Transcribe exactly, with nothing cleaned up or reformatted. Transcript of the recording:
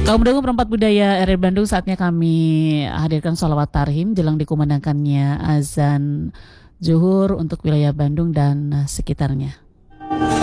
Kaum Pendengar Perempat Budaya R R Bandung, saatnya kami hadirkan sholawat tarhim jelang dikumandangkannya azan zuhur untuk wilayah Bandung dan sekitarnya.